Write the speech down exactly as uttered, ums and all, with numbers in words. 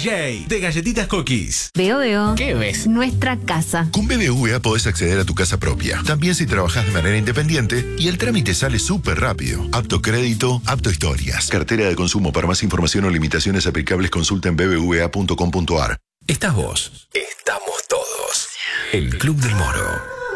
J de Galletitas Cookies. Veo, veo. ¿Qué ves? Nuestra casa. Con B B V A podés acceder a tu casa propia. También si trabajás de manera independiente y el trámite sale súper rápido. Apto crédito, apto historias. Cartera de consumo. Para más información o limitaciones aplicables consulta en b b v a punto com punto a r. Estás vos. Estamos todos. El Club del Moro.